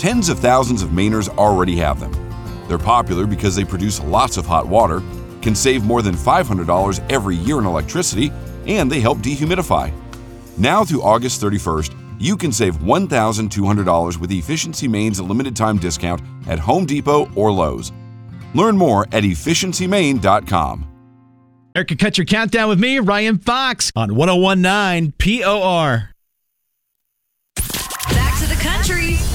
Tens of thousands of Mainers already have them. They're popular because they produce lots of hot water, can save more than $500 every year in electricity, and they help dehumidify. Now through August 31st, you can save $1,200 with Efficiency Maine's limited time discount at Home Depot or Lowe's. Learn more at efficiencymaine.com. Erica, cut your countdown with me, Ryan Fox, on 101.9 POR. Back to the country.